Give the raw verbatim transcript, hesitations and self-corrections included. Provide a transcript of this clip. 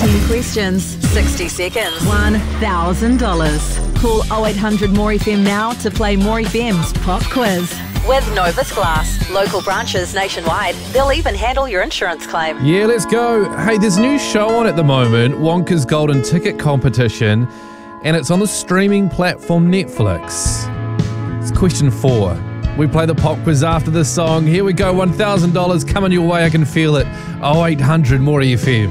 ten questions, sixty seconds. one thousand dollars. Call oh eight hundred more F M now to play More F M's Pop Quiz. With Novus Glass, local branches nationwide. They'll even handle your insurance claim. Yeah, let's go. Hey, there's a new show on at the moment, Wonka's Golden Ticket Competition, and it's on the streaming platform Netflix. It's question four. We play the pop quiz after this song. Here we go, one thousand dollars coming your way, I can feel it. oh eight hundred more F M.